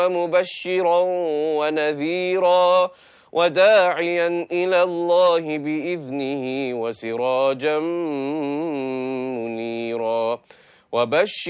مبشرا ونذيرا وداعيا إلى الله بإذنه وسراجا منيرا وبشر